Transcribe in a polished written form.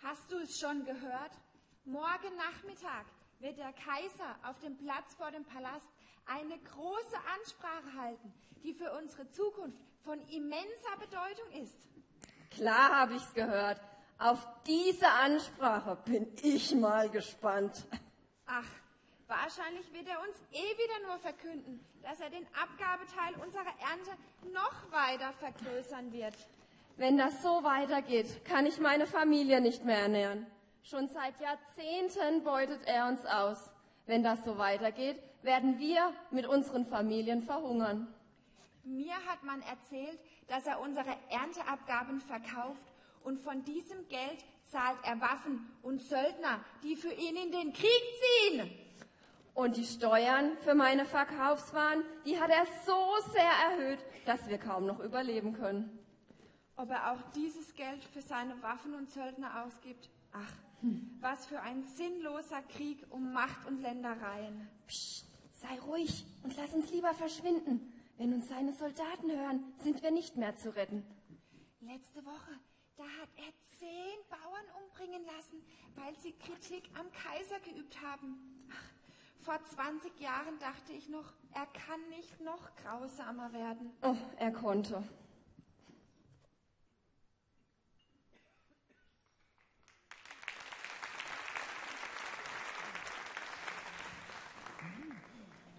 Hast du es schon gehört? Morgen Nachmittag wird der Kaiser auf dem Platz vor dem Palast eine große Ansprache halten, die für unsere Zukunft von immenser Bedeutung ist. Klar habe ich's gehört. Auf diese Ansprache bin ich mal gespannt. Ach, wahrscheinlich wird er uns wieder nur verkünden, dass er den Abgabeteil unserer Ernte noch weiter vergrößern wird. Wenn das so weitergeht, kann ich meine Familie nicht mehr ernähren. Schon seit Jahrzehnten beutet er uns aus. Wenn das so weitergeht, werden wir mit unseren Familien verhungern. Mir hat man erzählt, dass er unsere Ernteabgaben verkauft und von diesem Geld zahlt er Waffen und Söldner, die für ihn in den Krieg ziehen. Und die Steuern für meine Verkaufswaren, die hat er so sehr erhöht, dass wir kaum noch überleben können. Ob er auch dieses Geld für seine Waffen und Söldner ausgibt? Ach, was für ein sinnloser Krieg um Macht und Ländereien. Psst, sei ruhig und lass uns lieber verschwinden. Wenn uns seine Soldaten hören, sind wir nicht mehr zu retten. Letzte Woche, da hat er 10 Bauern umbringen lassen, weil sie Kritik am Kaiser geübt haben. Ach, vor 20 Jahren dachte ich noch, er kann nicht noch grausamer werden. Oh, er konnte.